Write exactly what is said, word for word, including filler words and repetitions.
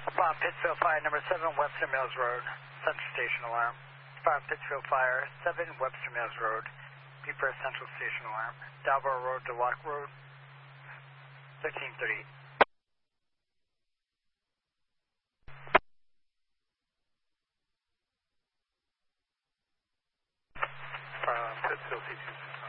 Bob, Pittsfield Fire, number seven, Webster Mills Road, Central Station Alarm. Bob, Pittsfield Fire, seven, Webster Mills Road, Beeper Central Station Alarm. Dalborough Road to Lock Road, thirteen thirty-eight. Uh, Pittsfield T two.